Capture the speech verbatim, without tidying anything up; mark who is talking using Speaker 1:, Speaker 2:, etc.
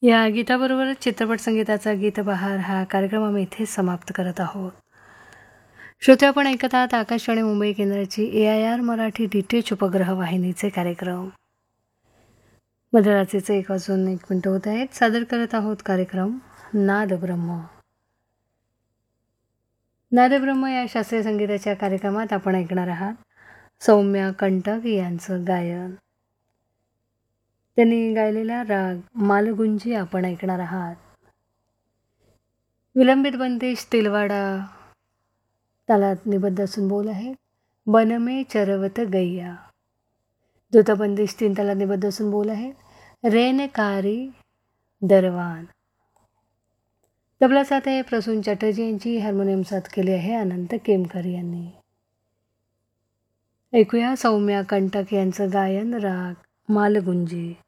Speaker 1: या गीताबरोबरच चित्रपट संगीताचा गीतबहार हा कार्यक्रम आम्ही इथेच समाप्त करत आहोत. श्रोते, आपण ऐकत आहात आकाशवाणी मुंबई केंद्राची ए I R Marathi D T H उपग्रह वाहिनीचे कार्यक्रम. मध्यरात्रीचे एक वाजून एक मिनिटं होत आहेत. सादर करत आहोत कार्यक्रम नाद ब्रह्म. नाद ब्रह्म या शास्त्रीय संगीताच्या कार्यक्रमात आपण ऐकणार आहात सौम्या कंटक यांचं गायन. त्यांनी गायलेला राग मालगुंजी आपण ऐकणार आहात. विलंबित बंदिश तिलवाडा तालात निबद्ध असून बोल आहे बनमे चरवत गैया. द्रुतबंदिश तीन तालात निबद्ध असून बोल आहे रेनकारी दरवान. तबला साथ आहे प्रसून चटर्जी यांची. हार्मोनियम साथ केली आहे अनंत केमकर यांनी. ऐकूया सौम्या कंटक यांचं गायन राग मालगुंजी.